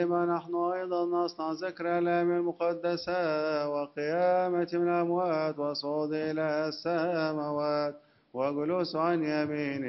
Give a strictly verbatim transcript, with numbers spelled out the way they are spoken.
بما نحن أيضا نصنع ذكر الأيام المقدسة وقيامة من الأموات وصعود إلى السماوات وجلوس عن يمين